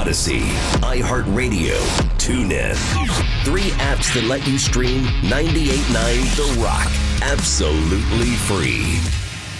Odyssey, iHeartRadio, TuneIn. 3 apps that let you stream 98.9 The Rock absolutely free.